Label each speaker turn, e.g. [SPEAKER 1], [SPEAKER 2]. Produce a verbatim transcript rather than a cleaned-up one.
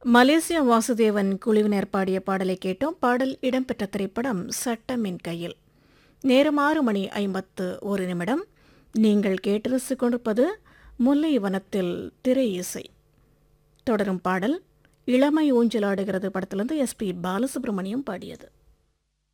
[SPEAKER 1] Malaysia Vasudevan குழுவினர் பாடிய பாடலை கேட்டோம். பாடல் இடம்பெற்ற திரைப்படம் சட்டமின் கையில். நேரம் ஆறு மணி ஐம்பத்து ஒரு நிமிடம். நீங்கள் கேட்டு ரசித்துக் கொண்டிருப்பது முல்லை வனத்தில் திரை இசை. தொடரும் பாடல் இளமை ஊஞ்சலாடுகிறது படத்திலிருந்து எஸ் பி பாலசுப்ரமணியம் பாடியது.